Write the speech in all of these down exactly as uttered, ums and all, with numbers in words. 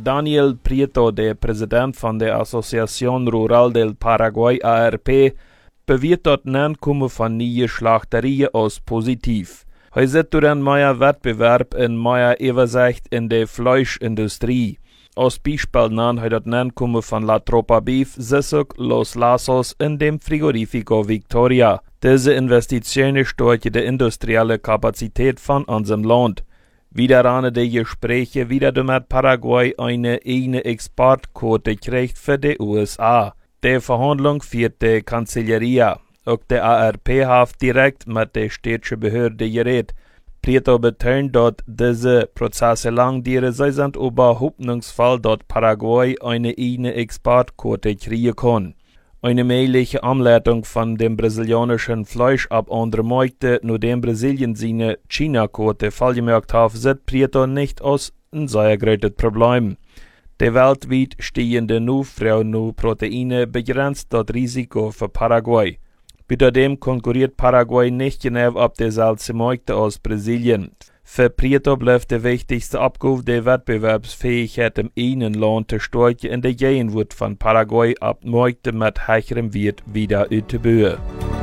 Daniel Prieto, der Präsident von der Asociación Rural del Paraguay A R P, bewertet dort Nankommen von neuen Schlachterien als positiv. Hij zit door een meer Wettbewerb en meer Übersicht in der Fleischindustrie. Als Beispiel nennt hij dat Nankommen von La Tropa Beef, Sisuk, Los Lazos in dem Frigorifico Victoria. Diese Investitionen stärken die industrielle Kapazität von unserem Land. Wieder an die Gespräche, wieder damit Paraguay eine eigene Exportquote kriegt für die U S A. Die Verhandlung führt die Kanzleria. Auch der A R P hat direkt mit der städtischen Behörde geredet. Prieto betont, dass diese Prozesse langduren, sie sind aber hoffnungsvoll, dass Paraguay eine eigene Exportquote kriegen kann. Eine mögliche Umleitung von dem brasilianischen Fleisch ab andere Märkte, nur dem Brasilien seine China-Quote vollgemerkt hat, sieht Prieto nicht als ein sehr großes Problem. Die weltweit stehende Nullfrau-Null-Proteine begrenzt das Risiko für Paraguay. Bei dem konkurriert Paraguay nicht genau auf derselben Märkte als Brasilien. Für Prieto bleibt die wichtigste Abgabe der Wettbewerbsfähigkeit im einen Land zu stärken, in der Gegenwart von Paraguay ab Märkte mit höherem Wert wieder auszubauen.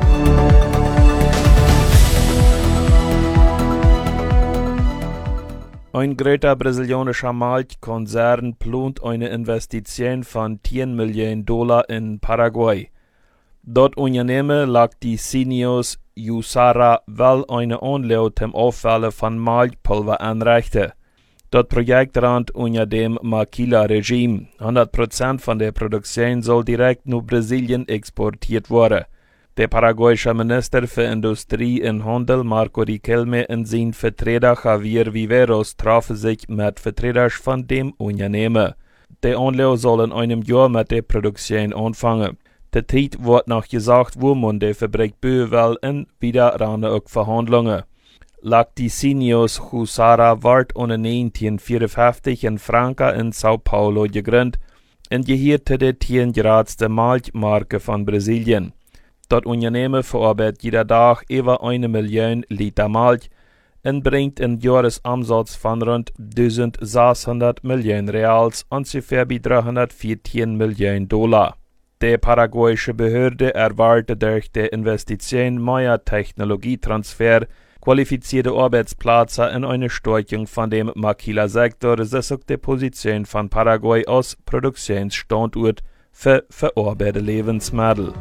Ein großer brasilianischer Malzkonzern plant eine Investition von zehn Millionen Dollar in Paraguay. Das Unternehmen Lacticinios Jussara will eine Anlage zum Aufwählen von Malzpulver anrichten. Das Projekt rennt unter dem Maquila-Regime. hundert Prozent von der Produktion soll direkt nach Brasilien exportiert werden. Der paraguayische Minister für Industrie und Handel Marco Riquelme und sein Vertreter Javier Viveros trafen sich mit Vertretern von dem Unternehmen. Der Anlage soll in einem Jahr mit der Produktion anfangen. Der Zeit wird noch gesagt, wo man die Fabrik bauen will und wieder ran auch Verhandlungen. Lacticinios Jussara wird neunzehnhundertvierundfünfzig in Franca in Sao Paulo gegründet und gehört zu der zehngrößten Malzmarke von Brasilien. Das Unternehmen verarbeitet jeden Tag über eine Million Liter Malz und bringt einen Jahresumsatz von rund eintausendsechshundert Millionen Reals, ungefähr bei dreihundertvierzehn Millionen Dollar. Die paraguayische Behörde erwartet durch die Investition mehr Technologietransfer, qualifizierte Arbeitsplätze und eine Stärkung von dem Maquila-Sektor, das auch die Position von Paraguay als Produktionsstandort für verarbeitete Lebensmittel.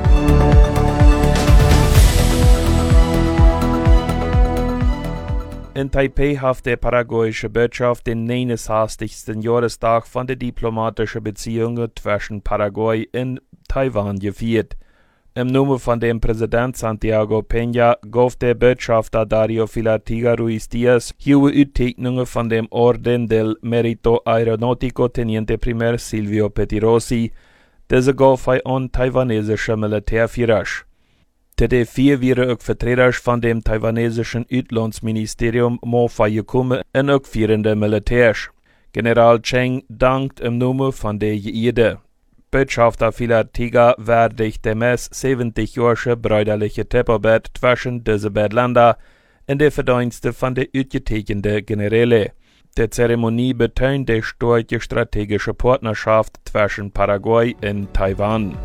In Taipei hat die paraguayische Botschaft den neunundsechzigsten Jahrestag von den diplomatischen Beziehungen zwischen Paraguay und Taiwan gefeiert. Im Namen von dem Präsident Santiago Peña gab der Botschafter Dario Filartiga Ruiz Diaz hohe Utzeichnungen von dem Orden del Mérito Aeronáutico Teniente Primer Silvio Pettirossi, diese gab er an taiwanesische Militärführer. Zu den vier wären auch Vertreter von dem taiwanesischen Auslandsministerium Mofa gekommen und auch führende Militärs. General Cheng dankt im Namen von der Geirde. Botschafter Filartiga würdigt der meist siebzig-jährige brüderliche Tepperbett zwischen diesen beiden Ländern und der Verdienste von der ausgezeichneten Generäle. Die Zeremonie betont die starke strategische Partnerschaft zwischen Paraguay und Taiwan.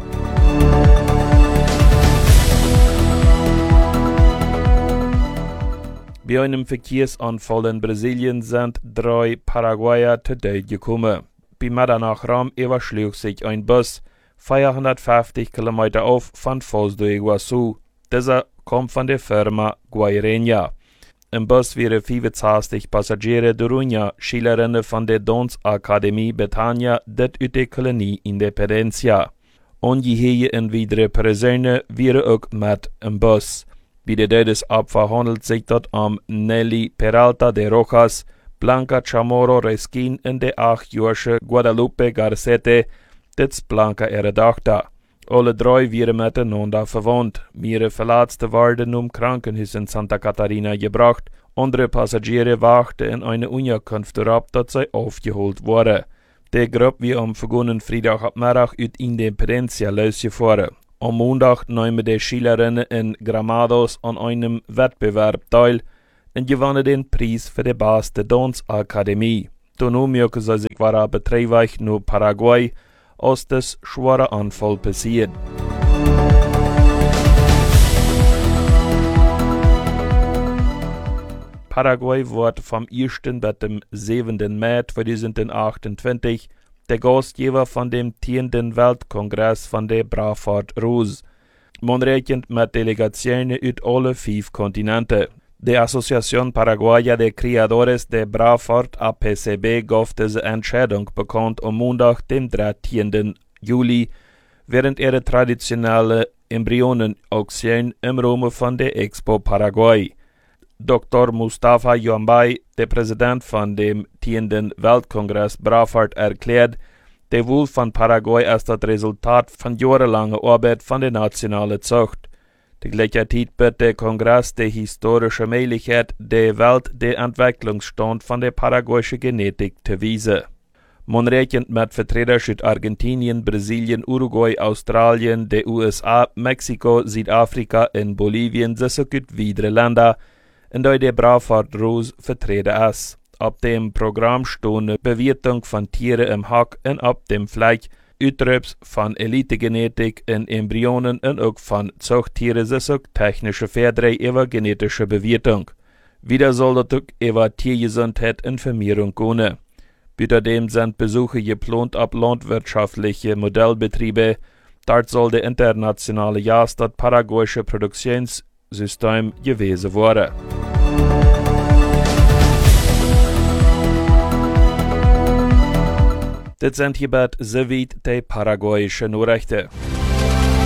Bei einem Verkehrsunfall in Brasilien sind drei Paraguayer zu Tode gekommen. Bei Mitternacht überschlug sich ein Bus vierhundertfünfzig Kilometer auf von Foz do Iguaçu. Dieser kommt von der Firma Guaireña. Im Bus waren fünfundzwanzig Passagiere, darunter Schülerinnen von der Tanzakademie Betania, das aus der Kolonie Independencia. Ungeheuer und weitere Personen waren auch mit im Bus. Bei der Todesopfer handelt sich dort um Nelly Peralta de Rojas, Blanca Chamorro Reskin und der achtjährige Guadalupe Garcete, das Blanca ihre Tochter. Alle drei waren miteinander verwandt. Mehrere Verletzte wurden um Krankenhaus in Santa Catarina gebracht. Andere Passagiere warteten in eine Unterkunft darauf, dass sie aufgeholt wurden. Die Gruppe wird am vergangenen Freitagabend aus Independencia losgefahren. Am Montag nahmen die Schülerinnen in Gramados an einem Wettbewerb teil und gewannen den Preis für die beste Tanzakademie. Tonomioke soll sich wara betreiwig no Paraguay aus des schwere Anfall passiert. Paraguay wird vom ersten bis dem siebten März zweitausendachtachtundzwanzig der Gastgeber von dem zehnten Weltkongress von der Brafart Rose. Man rechnet mit Delegationen aus alle fünf Kontinente. Die Asociación Paraguaya de Criadores de Brafart A P C B gab diese Entscheidung bekannt am Montag, dem dreizehnten Juli, während ihrer traditionelle Embryonenauktion im Rahmen von der Expo Paraguay. Doktor Mustafa Yombay, der Präsident von dem zehnten Weltkongress Brafart, erklärt, der Wohl von Paraguay ist das Resultat von jahrelanger Arbeit von der nationalen Zucht. Die gleichzeitig wird der Kongress die historische Möglichkeit, der Welt der Entwicklungsstand von der paraguayischen Genetik zu weisen. Man rechnet mit Vertretern aus Argentinien, Brasilien, Uruguay, Australien, den U S A, Mexiko, Südafrika und Bolivien, sowie weitere Länder, in der der Brafart Rose vertreten ist. Ab dem Programm stehen Bewertung von Tieren im Hack und ab dem Fleisch Utreps von Elitegenetik in Embryonen und auch von Zuchttieren sowie technische Verträge über genetische Bewertung. Wieder soll das auch über Tiergesundheit und Vermehrung gehen. Außerdem sind Besuche geplant ab landwirtschaftliche Modellbetriebe. Dort soll der internationale Jahr das paraguayische Produktionssystem gewesen werden. Das sind hierbei soweit die paraguayischen Nachrichten.